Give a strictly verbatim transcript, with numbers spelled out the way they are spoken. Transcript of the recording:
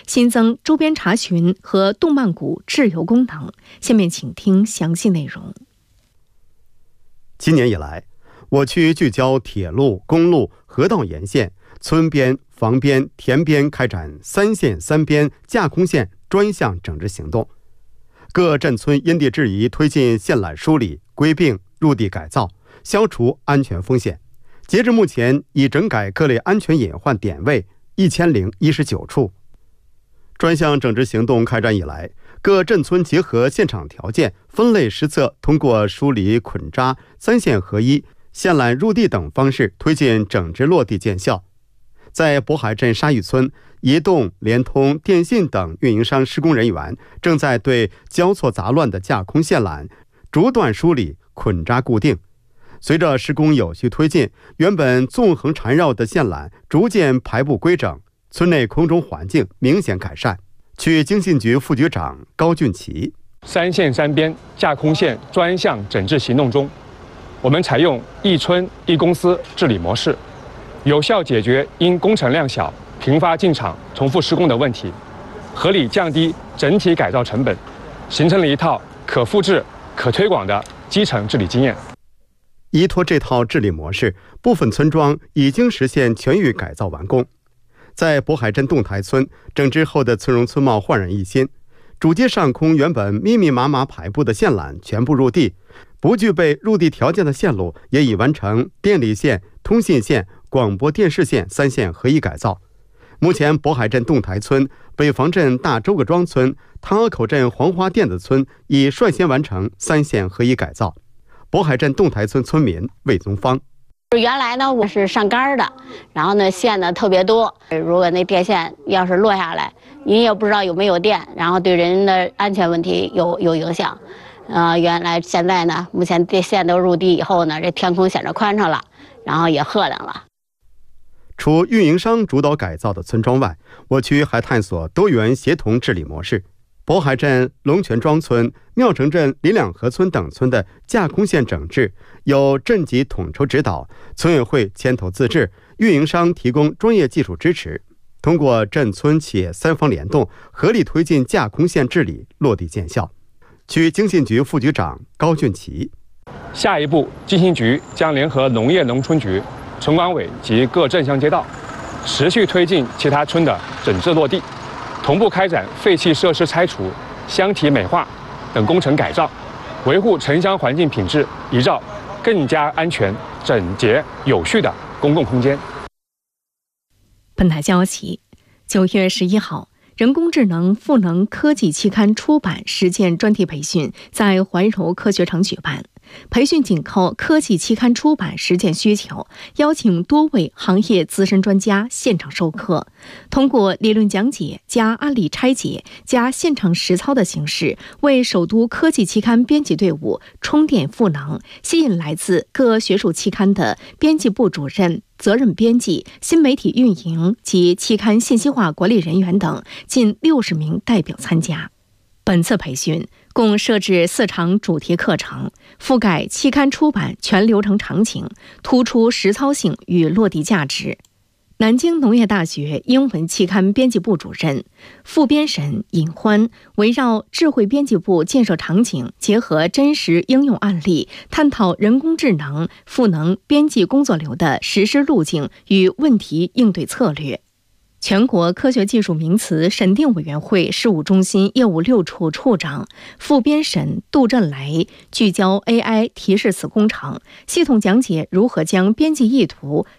新增周边查询和动漫谷滞留功能。下面请听详细内容。 今年以来，我区聚焦铁路、公路、河道沿线、村边、房边、田边开展三线三边架空线专项整治行动，各镇村因地制宜推进线缆梳理、归并、入地改造，消除安全风险。截至目前，已整改各类安全隐患点位一千零一十九处。专项整治行动开展以来，各镇村结合现场条件，分类施策，通过梳理、捆扎、三线合一、线缆入地等方式推进整治落地见效。在渤海镇沙峪村，移动、联通、电信等运营商施工人员正在对交错杂乱的架空线缆逐段梳理、捆扎固定。随着施工有序推进，原本纵横缠绕的线缆逐渐排布规整，村内空中环境明显改善。区经信局副局长高俊奇： 三线三边架空线专项整治行动中，我们采用一村一公司治理模式，有效解决因工程量小、频发进场、重复施工的问题，合理降低整体改造成本，形成了一套可复制、可推广的基层治理经验。 依托这套治理模式，部分村庄已经实现全域改造完工。在渤海镇洞台村，整治后的村容村貌焕然一新，主街上空原本密密麻麻排布的线缆全部入地，不具备入地条件的线路也已完成电力线、通信线、广播电视线三线合一改造。目前，渤海镇洞台村、北房镇大周各庄村、汤河口镇黄花店子村已率先完成三线合一改造。渤海镇洞台村村民魏宗芳： 原来呢，我是上杆的，然后呢线呢特别多，如果那电线要是落下来，你也不知道有没有电，然后对人的安全问题有有影响。呃，原来现在呢，目前电线都入地以后呢，这天空显着宽敞了，然后也赫亮了。 除运营商主导改造的村庄外，我区还探索多元协同治理模式。渤海镇龙泉庄村、庙城镇林两河村等村的架空线整治由镇级统筹指导，村委会牵头自治，运营商提供专业技术支持，通过镇村企业三方联动，合力推进架空线治理落地见效。区经信局副局长高俊奇： 下一步，经信局将联合农业农村局、村管委及各镇乡街道，持续推进其他村的整治落地，同步开展废弃设施拆除、箱体美化等工程改造，维护城乡环境品质，营造更加安全、整洁、有序的公共空间。 本台消息，九月十一号，人工智能赋能科技期刊出版实践专题培训在怀柔科学城举办。培训紧扣科技期刊出版实践需求，邀请多位行业资深专家现场授课，通过理论讲解加案例拆解加现场实操的形式，为首都科技期刊编辑队伍充电赋能，吸引来自各学术期刊的编辑部主任、责任编辑、新媒体运营及期刊信息化管理人员等近六十名代表参加。本次培训共设置四场主题课程，覆盖期刊出版全流程场景，突出实操性与落地价值。南京农业大学英文期刊编辑部主任、副编审尹欢围绕智慧编辑部建设场景，结合真实应用案例，探讨人工智能赋能编辑工作流的实施路径与问题应对策略。全国科学技术名词审定委员会事务中心业务六处处长、副编审杜振来聚焦 A I 提示词工程，系统讲解如何将编辑意图